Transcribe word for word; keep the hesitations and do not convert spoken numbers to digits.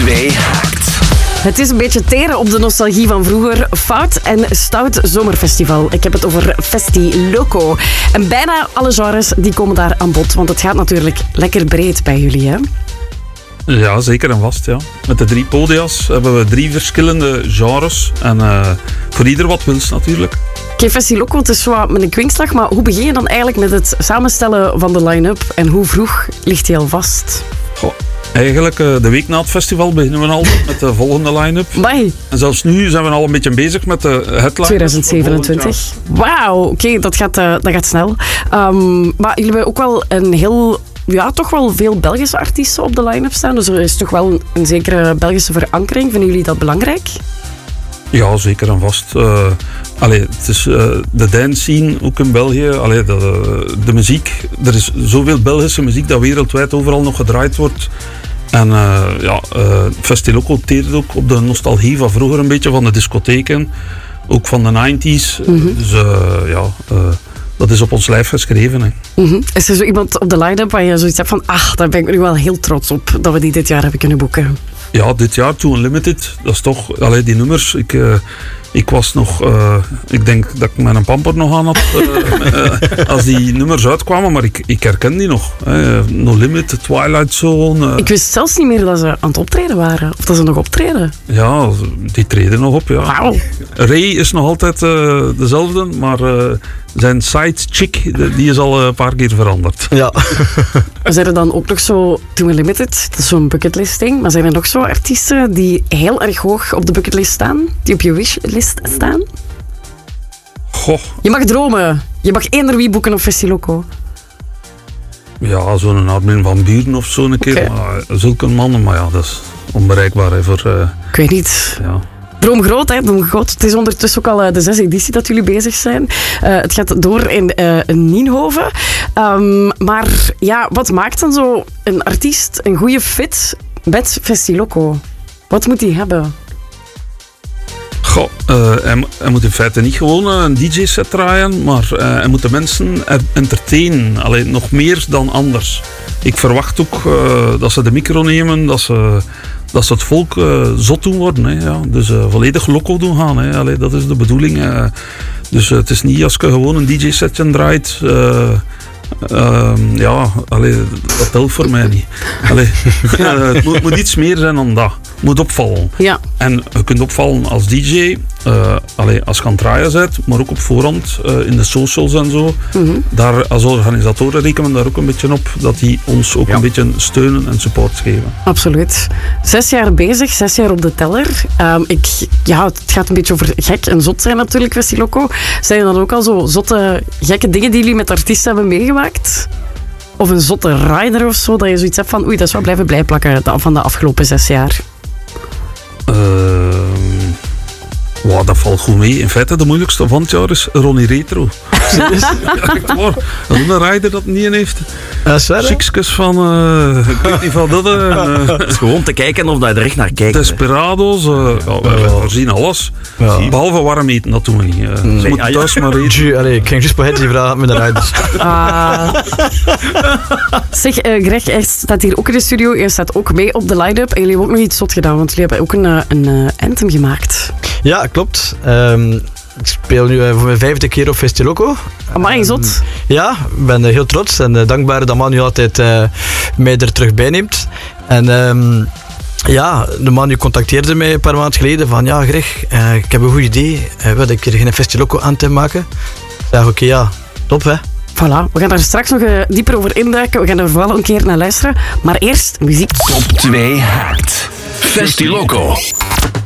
twee haakt. Het is een beetje teren op de nostalgie van vroeger. Fout en Stout Zomerfestival. Ik heb het over Festi Loco. En bijna alle genres die komen daar aan bod. Want het gaat natuurlijk lekker breed bij jullie, hè? Ja, zeker en vast. Ja. Met de drie podia's hebben we drie verschillende genres. En uh, voor ieder wat wils natuurlijk. Oké, okay, Festi Loco, het is zo wat met een kwinkslag. Maar hoe begin je dan eigenlijk met het samenstellen van de line-up? En hoe vroeg ligt die al vast? Goh. Eigenlijk, de week na het festival beginnen we al met de volgende line-up. Bye. En zelfs nu zijn we al een beetje bezig met de headline. twintig zevenentwintig. Wauw, oké, okay, dat, gaat, uh, dat gaat snel. Um, maar jullie hebben ook wel een heel... Ja, toch wel veel Belgische artiesten op de line-up staan. Dus er is toch wel een, een zekere Belgische verankering. Vinden jullie dat belangrijk? Ja, zeker en vast. Uh, allee, het is uh, de dance scene ook in België. Allee, de, de muziek. Er is zoveel Belgische muziek dat wereldwijd overal nog gedraaid wordt. En uh, ja, uh, Festi Loco teert ook op de nostalgie van vroeger een beetje, van de discotheken. Ook van de negentig. Mm-hmm. Dus uh, ja... Uh, dat is op ons lijf geschreven. Hè. Mm-hmm. Is er zo iemand op de line-up waar je zoiets hebt van, ach, daar ben ik nu wel heel trots op dat we die dit jaar hebben kunnen boeken? Ja, dit jaar, Too Unlimited, dat is toch, allee, die nummers, ik, uh, ik was nog, uh, ik denk dat ik mijn pamper nog aan had, uh, uh, als die nummers uitkwamen, maar ik, ik herken die nog. Uh, No Limit, Twilight Zone. Uh. Ik wist zelfs niet meer dat ze aan het optreden waren, of dat ze nog optreden. Ja, die treden nog op, ja. Wow. Ray is nog altijd uh, dezelfde, maar... Uh, zijn side chick, die is al een paar keer veranderd. Ja. Zijn er dan ook nog zo, Too Unlimited, dat is zo'n bucketlisting, maar zijn er nog zo artiesten die heel erg hoog op de bucketlist staan? Die op je wishlist staan? Goh. Je mag dromen. Je mag eender wie boeken op Festi Loco. Ja, zo'n Armin van Buuren of zo een keer. Okay. Maar, zulke mannen, maar ja, dat is onbereikbaar hè, voor... Uh, Ik weet niet. Ja. Droom groot, hè? Droom groot. Het is ondertussen ook al de zesde editie dat jullie bezig zijn. Uh, het gaat door in uh, Nienhoven. Um, maar ja, wat maakt dan zo een artiest een goede fit met Festi Loco? Wat moet hij hebben? Goh, uh, hij, hij moet in feite niet gewoon een D J-set draaien, maar uh, hij moet de mensen entertainen. Alleen nog meer dan anders. Ik verwacht ook uh, dat ze de micro nemen, dat ze... Dat ze het volk uh, zot doen worden. Hè, ja. Dus uh, volledig loco doen gaan. Hè. Allee, dat is de bedoeling. Uh, dus uh, het is niet als je gewoon een D J-setje draait. Uh, uh, ja, allee, dat telt voor mij niet. Allee, uh, het moet, moet iets meer zijn dan dat. Het moet opvallen. Ja. En je kunt opvallen als D J, uh, allee, als je aan het draaien bent, maar ook op voorhand, uh, in de socials en zo. Mm-hmm. Daar, als organisatoren rekenen we daar ook een beetje op, dat die ons ook ja. een beetje steunen en support geven. Absoluut. Zes jaar bezig, zes jaar op de teller. Um, ik, ja, het gaat een beetje over gek en zot zijn natuurlijk, Festi Loco. Zijn er dan ook al zo zotte, gekke dingen die jullie met artiesten hebben meegemaakt? Of een zotte rider of zo, dat je zoiets hebt van, oei, dat is wel blijven blijplakken van de afgelopen zes jaar? Uh, wow, dat valt goed mee. In feite, de moeilijkste van het jaar is Ronnie Retro. Ja, echt waar. Dat is een rider dat niet in heeft. Dat is waar, Chikskus van... Uh, ik weet niet van dat. Uh, het is gewoon te kijken of dat je er echt naar kijkt. Desperados. Uh, ja, we, we voorzien alles. Ja. Behalve warm eten, dat doen we niet. Uh, nee. Ze moeten thuis maar eten. Allee, ik ging juist bij die vragen met de riders. Ah. Zeg, uh, Greg, hij staat hier ook in de studio. Hij staat ook mee op de line-up. En jullie hebben ook nog iets zot gedaan, want jullie hebben ook een, een uh, anthem gemaakt. Ja, klopt. Um, ik speel nu uh, voor mijn vijfde keer op Festi Loco. Amai, zot. Um, ja, ik ben uh, heel trots en uh, dankbaar dat Manu altijd uh, mij er terug bij neemt. En um, ja, de Manu contacteerde mij een paar maanden geleden van ja, Greg, uh, ik heb een goed idee. Uh, wil ik er geen Festi Loco anthem maken? Ik zei, oké, okay, ja, top hè. Voilà, we gaan daar straks nog uh, dieper over induiken. We gaan er vooral een keer naar luisteren. Maar eerst muziek. Top twee haakt. Festi Loco.